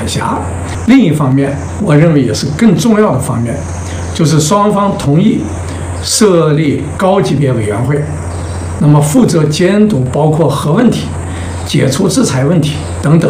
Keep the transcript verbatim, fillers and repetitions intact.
海峡。另一方面，我认为也是更重要的方面，就是双方同意设立高级别委员会，那么负责监督包括核问题、解除制裁问题等等